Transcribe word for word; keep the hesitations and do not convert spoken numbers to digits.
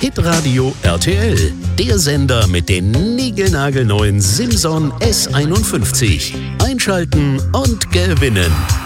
Hitradio R T L, der Sender mit den niegelnagelneuen Simson S einundfünfzig. Einschalten und gewinnen.